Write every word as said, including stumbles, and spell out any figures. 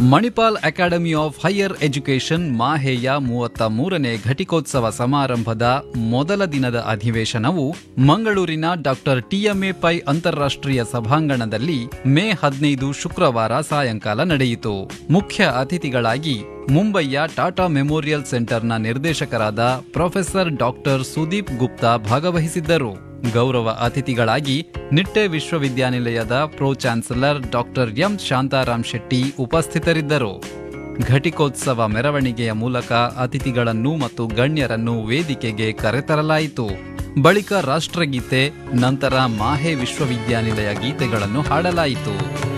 Manipal academy of higher education ಮಾಹೆಯ ಮೂವತ್ತ ಮೂರನೇ ಘಟಿಕೋತ್ಸವ ಸಮಾರಂಭದ ಮೊದಲ ದಿನದ ಅಧಿವೇಶನವು ಮಂಗಳೂರಿನ ಡಾಕ್ಟರ್ ಟಿಎಂಎ ಪೈ ಅಂತಾರಾಷ್ಟ್ರೀಯ ಸಭಾಂಗಣದಲ್ಲಿ ಮೇ ಹದಿನೈದು ಶುಕ್ರವಾರ ಸಾಯಂಕಾಲ ನಡೆಯಿತು. ಮುಖ್ಯ ಅತಿಥಿಗಳಾಗಿ ಮುಂಬಯಿಯ ಟಾಟಾ ಮೆಮೋರಿಯಲ್ ಸೆಂಟರ್ನ ನಿರ್ದೇಶಕರಾದ ಪ್ರೊಫೆಸರ್ ಡಾಕ್ಟರ್ ಸುದೀಪ್ ಗುಪ್ತಾ ಭಾಗವಹಿಸಿದ್ದರು. ಗೌರವ ಅತಿಥಿಗಳಾಗಿ ನಿಟ್ಟೆ ವಿಶ್ವವಿದ್ಯಾನಿಲಯದ pro chancellor doctor M Shantaram Shetty ಉಪಸ್ಥಿತರಿದ್ದರು. ಘಟಿಕೋತ್ಸವ ಮೆರವಣಿಗೆಯ ಮೂಲಕ ಅತಿಥಿಗಳನ್ನು ಮತ್ತು ಗಣ್ಯರನ್ನು ವೇದಿಕೆಗೆ ಕರೆತರಲಾಯಿತು. ಬಳಿಕ ರಾಷ್ಟ್ರಗೀತೆ, ನಂತರ ಮಾಹೆ ವಿಶ್ವವಿದ್ಯಾನಿಲಯ ಗೀತೆಗಳನ್ನು ಹಾಡಲಾಯಿತು.